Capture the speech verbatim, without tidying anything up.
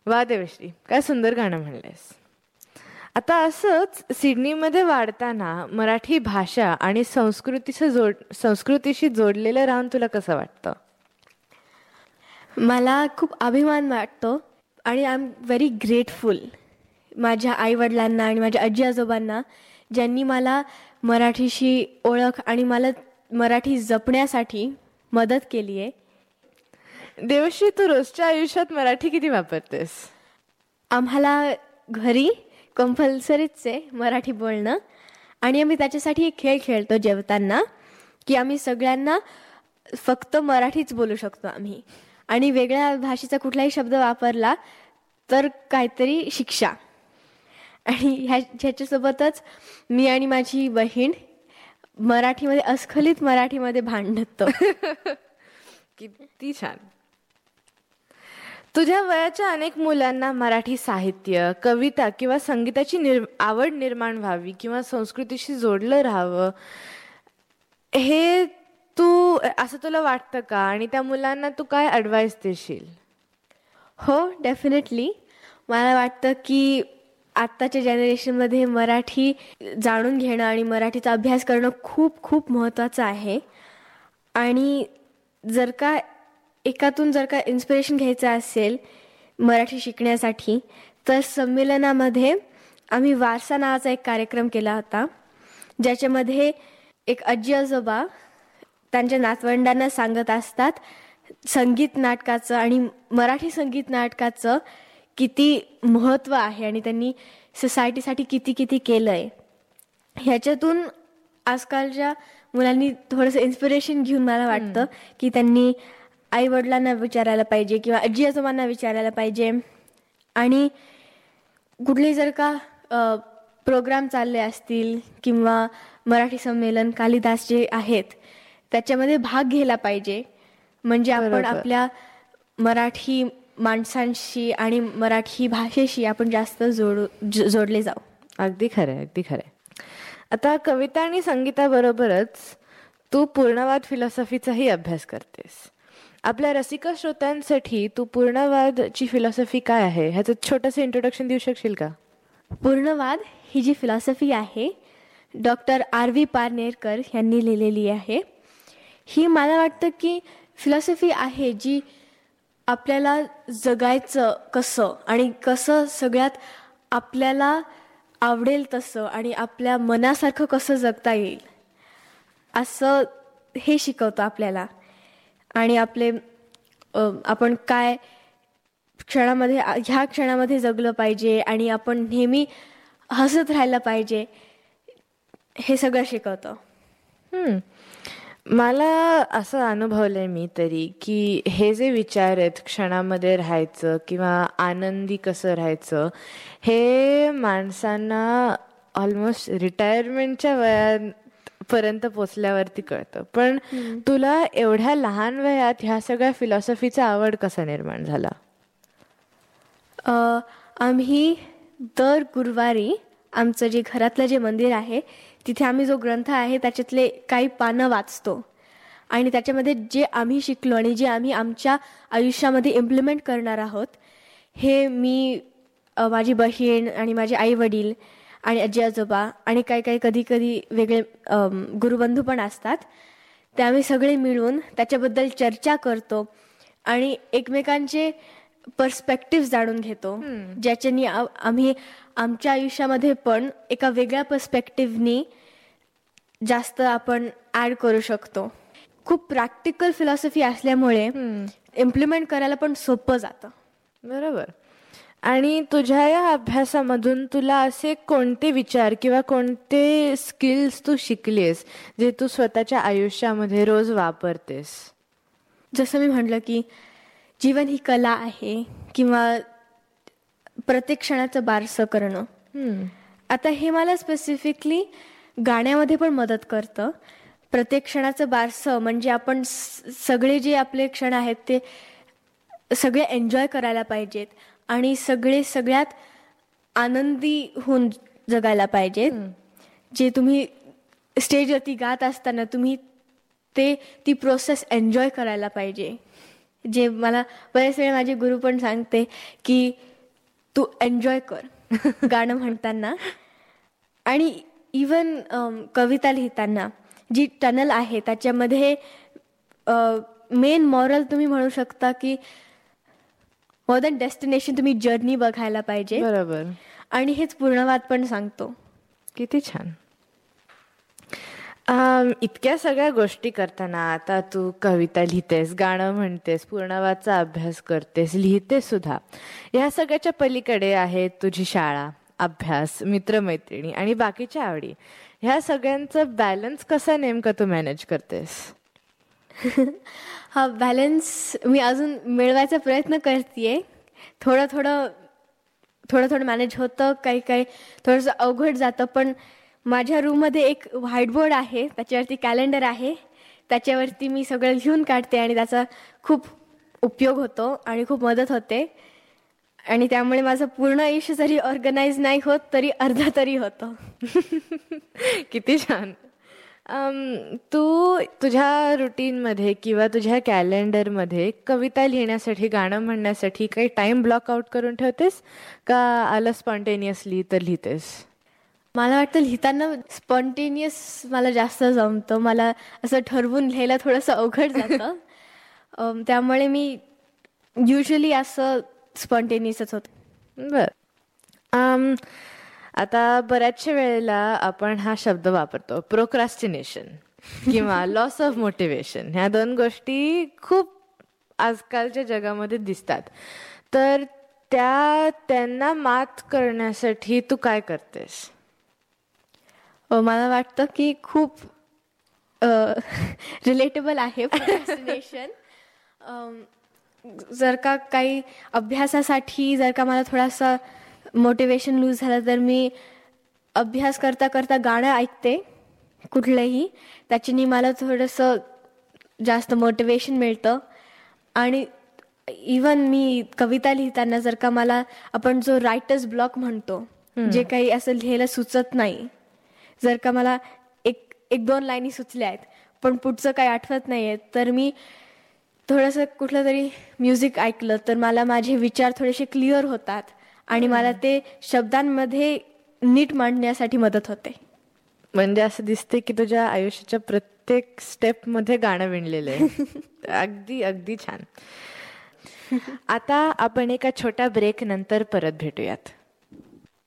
वा देवश्री, काय सुंदर गाणं म्हणलेस. आता असंच सिडनीमध्ये वाढताना मराठी भाषा आणि संस्कृतीचं जोड संस्कृतीशी जोडलेलं राहून तुला कसं वाटतं? मला खूप अभिमान वाटतो आणि आय एम व्हेरी ग्रेटफुल माझ्या आईवडिलांना आणि माझ्या आजी आजोबांना, ज्यांनी मला मराठीशी ओळख आणि मला मराठी जपण्यासाठी मदत केली आहे. देवश्री, तू रोजच्या आयुष्यात मराठी किती वापरतेस? आम्हाला घरी कंपल्सरीच आहे मराठी बोलणं, आणि आम्ही त्याच्यासाठी एक खेळ खेळतो जेवताना की आम्ही सगळ्यांना फक्त मराठीच बोलू शकतो आम्ही, आणि वेगळ्या भाषेचा कुठलाही शब्द वापरला तर काहीतरी शिक्षा. आणि ह्या ह्याच्यासोबतच मी आणि माझी बहीण मराठीमध्ये अस्खलित मराठीमध्ये भांडतो. किती छान. तुझ्या वयाच्या अनेक मुलांना मराठी साहित्य, कविता किंवा संगीताची निर आवड निर्माण व्हावी किंवा संस्कृतीशी जोडलं राहावं, हे तू असं तुला वाटतं का? आणि त्या मुलांना तू काय ॲडवाईस देशील? हो, डेफिनेटली. मला वाटतं की आत्ताच्या जनरेशनमध्ये मराठी जाणून घेणं आणि मराठीचा अभ्यास करणं खूप खूप महत्त्वाचं आहे. आणि जर का एकातून जर का इन्स्पिरेशन घ्यायचं असेल मराठी शिकण्यासाठी, तर संमेलनामध्ये आम्ही वारसा नावाचा एक कार्यक्रम केला होता, ज्याच्यामध्ये एक आजी आजोबा त्यांच्या नातवंडांना सांगत असतात संगीत नाटकाचं आणि मराठी संगीत नाटकाचं किती महत्त्व आहे आणि त्यांनी सोसायटीसाठी किती किती केलं आहे. ह्याच्यातून आजकालच्या मुलांनी थोडंसं इन्स्पिरेशन घेऊन मला वाटतं की त्यांनी आईवडिलांना विचारायला पाहिजे किंवा आजी आजोबांना विचारायला पाहिजे, आणि कुठले जर का प्रोग्राम चालले असतील किंवा मराठी संमेलन कालिदास जे आहेत त्याच्यामध्ये भाग घ्यायला पाहिजे, म्हणजे आपण आपल्या मराठी माणसांशी आणि मराठी भाषेशी आपण जास्त जोडू जोडले जाऊ. अगदी खरं आहे, अगदी खरं आहे. आता कविता आणि संगीताबरोबरच तू पूर्णवाद फिलॉसॉफीचाही अभ्यास करतेस. आपल्या रसिक श्रोत्यांसाठी तू पूर्णवादची फिलॉसॉफी काय आहे ह्याचं छोटंसं इंट्रोडक्शन देऊ शकशील का? पूर्णवाद ही जी फिलॉसॉफी आहे डॉक्टर आर व्ही पारनेरकर यांनी लिहिलेली आहे. ही मला वाटतं की फिलॉसॉफी आहे जी आपल्याला जगायचं कसं आणि कसं सगळ्यात आपल्याला आवडेल तसं आणि आपल्या मनासारखं कसं जगता येईल असं हे शिकवतं आपल्याला. आणि आपले आपण काय क्षणामध्ये ह्या क्षणामध्ये जगलं पाहिजे आणि आपण नेहमी हसत राहायला पाहिजे, हे सगळं शिकवतं. मला असं अनुभवलंय मी तरी की हे जे विचार आहेत क्षणामध्ये राहायचं किंवा आनंदी कसं राहायचं, हे माणसांना ऑलमोस्ट रिटायरमेंटच्या वयापर्यंत पोचल्यावरती कळतं. पण तुला एवढ्या लहान वयात ह्या सगळ्या फिलॉसॉफीचा आवड कसा निर्माण झाला? आम्ही दर गुरुवारी आमचं जे घरातलं जे मंदिर आहे तिथे आम्ही जो ग्रंथ आहे त्याच्यातले काही पानं वाचतो, आणि त्याच्यामध्ये जे आम्ही शिकलो आणि जे आम्ही आमच्या आयुष्यामध्ये इम्प्लिमेंट करणार आहोत हे मी, माझी बहीण आणि माझे आई वडील आणि आजी आजोबा आणि काही काही कधी कधी वेगळे गुरुबंधू पण असतात, ते आम्ही सगळे मिळून त्याच्याबद्दल चर्चा करतो आणि एकमेकांचे पर्स्पेक्टिव्ह जाणून घेतो, ज्याच्यानी आम्ही आमच्या आयुष्यामध्ये पण एका वेगळ्या पर्स्पेक्टिव्हनी जास्त आपण ॲड करू शकतो. खूप प्रॅक्टिकल फिलॉसॉफी असल्यामुळे इम्प्लिमेंट करायला पण सोपं जातं. बरोबर. आणि तुझ्या या अभ्यासामधून तुला असे कोणते विचार किंवा कोणते स्किल्स तू शिकलीस जे तू स्वतःच्या आयुष्यामध्ये रोज वापरतेस? जसं मी म्हटलं की जीवन ही कला आहे किंवा प्रत्येक क्षणाचं बारसं करणं. आता हे मला स्पेसिफिकली गाण्यामध्ये पण मदत करतं. प्रत्येक क्षणाचं बारसं म्हणजे आपण सगळे जे आपले क्षण आहेत ते सगळे एन्जॉय करायला पाहिजेत आणि सगळे सगळ्यात आनंदी होऊन जगायला पाहिजेत. जे तुम्ही स्टेजवरती गात असताना तुम्ही ते ती प्रोसेस एन्जॉय करायला पाहिजे. जे मला बरेच वेळा माझे गुरु पण सांगते की तू एन्जॉय कर गाणं म्हणताना. आणि इवन कविता लिहिताना जी टनल आहे त्याच्यामध्ये मेन मॉरल तुम्ही म्हणू शकता की मोर दॅन डेस्टिनेशन तुम्ही जर्नी बघायला पाहिजे. बरोबर. आणि हेच पूर्णवाद पण सांगतो. किती छान. Um, इतक्या सगळ्या गोष्टी करताना आता तू कविता लिहितेस, गाणं म्हणतेस, पूर्णवादचा अभ्यास करतेस, लिहितेस सुद्धा. ह्या सगळ्याच्या पलीकडे आहे तुझी शाळा, अभ्यास, मित्रमैत्रिणी आणि बाकीच्या आवडी. ह्या सगळ्यांचं बॅलन्स कसा नेमका तू मॅनेज करतेस? हा बॅलन्स मी अजून मिळवायचा प्रयत्न करते. थोडं थोडं थोडं थोडं मॅनेज होतं, काही काही थोडंसं अवघड जातं. पण माझ्या रूममध्ये एक व्हाईटबोर्ड आहे, त्याच्यावरती कॅलेंडर आहे, त्याच्यावरती मी सगळं लिहून काढते आणि त्याचा खूप उपयोग होतो आणि खूप मदत होते. आणि त्यामुळे माझं पूर्ण आयुष्य जरी ऑर्गनाईज नाही होत तरी अर्धा तरी होतं. किती छान. तू तुझ्या रुटीनमध्ये किंवा तुझ्या कॅलेंडरमध्ये कविता लिहिण्यासाठी, गाणं म्हणण्यासाठी काही टाइम ब्लॉक आउट करून ठेवतेस का आलं स्पॉन्टेनियसली तर लिहितेस? मला वाटतं लिहिताना स्पॉन्टेनियस मला जास्त जमतं. मला असं ठरवून लिहायला थोडंसं अवघड जातं. त्यामुळे मी युजली असं स्पॉन्टेनियसच होतं. बरं. आता बऱ्याचशा वेळेला आपण हा शब्द वापरतो, प्रोक्रॅस्टिनेशन किंवा लॉस ऑफ मोटिवेशन. ह्या दोन गोष्टी खूप आजकालच्या जगामध्ये दिसतात. तर त्या त्यांना मात करण्यासाठी तू काय करतेस? मला वाटतं की खूप रिलेटेबल आहे प्रोक्रॅस्टिनेशन. जर का काही अभ्यासासाठी जर का मला थोडासा मोटिवेशन लूज झालं तर मी अभ्यास करता करता गाणं ऐकते कुठलंही. त्याच्याने मला थोडंसं जास्त मोटिवेशन मिळतं. आणि इवन मी कविता लिहिताना जर का मला आपण जो रायटर्स ब्लॉक म्हणतो, जे काही असं लिहायला सुचत नाही, जर का मला एक एक दोन लाईनी सुचल्या आहेत पण पुढचं काही आठवत नाही आहे, तर मी थोडंसं कुठलं तरी म्युझिक ऐकलं तर मला माझे विचार थोडेसे क्लिअर होतात आणि मला ते शब्दांमध्ये नीट मांडण्यासाठी मदत होते. म्हणजे असं दिसते की तुझ्या आयुष्याच्या प्रत्येक स्टेपमध्ये गाणं विणलेलं आहे. अगदी अगदी छान. आता आपण एका छोट्या ब्रेक नंतर परत भेटूयात.